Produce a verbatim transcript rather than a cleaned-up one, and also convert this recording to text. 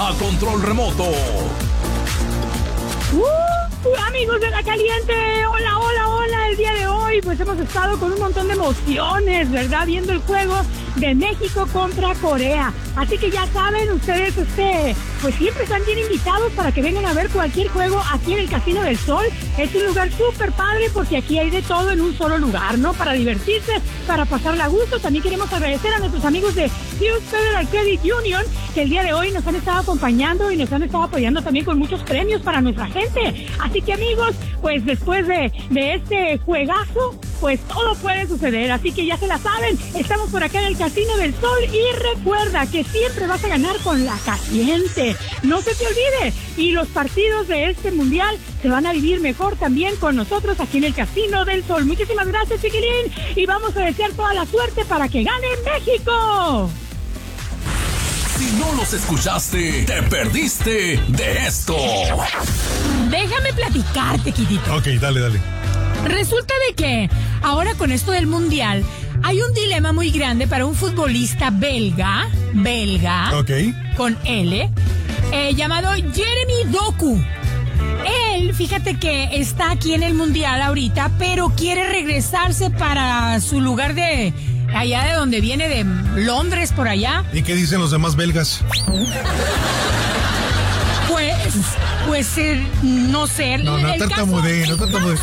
a control remoto. Uh, amigos de La Caliente, hola, hola, hola. El día de hoy pues hemos estado con un montón de emociones, ¿verdad? Viendo el juego de México contra Corea. Así que ya saben, ustedes este, pues siempre están bien invitados para que vengan a ver cualquier juego aquí en el Casino del Sol. Es un lugar súper padre porque aquí hay de todo en un solo lugar, ¿no? Para divertirse, para pasarla a gusto. También queremos agradecer a nuestros amigos de Hughes Federal Credit Union, que el día de hoy nos han estado acompañando y nos han estado apoyando también con muchos premios para nuestra gente. Así que amigos, pues después de, de este juegazo, pues todo puede suceder, así que ya se la saben, estamos por acá en el Casino del Sol y recuerda que siempre vas a ganar con La Caliente, no se te olvide, y los partidos de este mundial se van a vivir mejor también con nosotros aquí en el Casino del Sol. Muchísimas gracias, chiquilín, y vamos a desear toda la suerte para que gane México. Si no los escuchaste, te perdiste de esto. Déjame platicarte, Kitito. Ok, dale, dale. Resulta de que ahora con esto del mundial hay un dilema muy grande para un futbolista belga, belga, okay. con L, eh, llamado Jeremy Doku. Él, fíjate que está aquí en el mundial ahorita, pero quiere regresarse para su lugar de allá de donde viene, de Londres, por allá. ¿Y qué dicen los demás belgas? Pues, pues, eh, no sé. No, no tartamudee, no tartamudee.